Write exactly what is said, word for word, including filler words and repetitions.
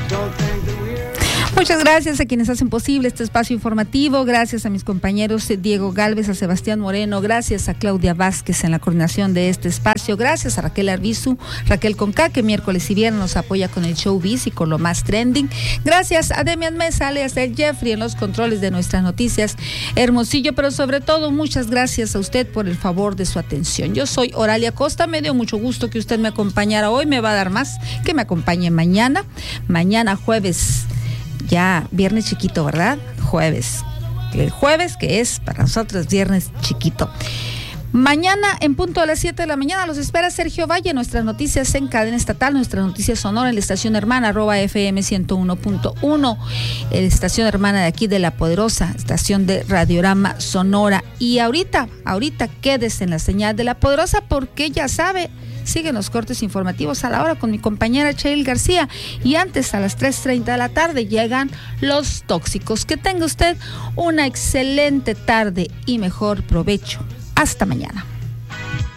Muchas gracias a quienes hacen posible este espacio informativo, gracias a mis compañeros Diego Galvez, a Sebastián Moreno, gracias a Claudia Vázquez en la coordinación de este espacio, gracias a Raquel Arbizu, Raquel Conca, que miércoles y viernes nos apoya con el showbiz y con lo más trending, gracias a Demian Mesa, alias el Jeffrey, en los controles de nuestras noticias Hermosillo, pero sobre todo muchas gracias a usted por el favor de su atención. Yo soy Oralia Costa, me dio mucho gusto que usted me acompañara hoy, me va a dar más que me acompañe mañana, mañana jueves. Ya viernes chiquito, ¿verdad? Jueves. El jueves, que es para nosotros viernes chiquito. Mañana, en punto a las siete de la mañana, los espera Sergio Valle. Nuestras noticias en cadena estatal, nuestras noticias sonora en la estación hermana, arroba F M ciento uno punto uno, la estación hermana de aquí de La Poderosa, estación de Radiorama Sonora. Y ahorita, ahorita quédese en la señal de La Poderosa, porque ya sabe, siguen los cortes informativos a la hora con mi compañera Cheryl García, y antes a las tres treinta de la tarde llegan Los Tóxicos. Que tenga usted una excelente tarde y mejor provecho. Hasta mañana.